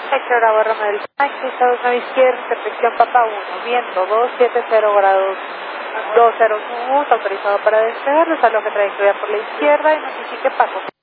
Héctor Bravo Romeo del Taxi, Estados Unidos izquierda, intersección Papa 1, viento 270 grados 20 autorizado para despegar, desaloje trayectoria por la izquierda y notifique paso.